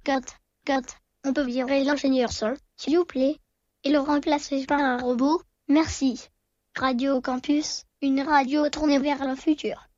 Cut. On peut virer l'ingénieur son, s'il vous plaît, et le remplacer par un robot, merci. Radio Campus, une radio tournée vers le futur.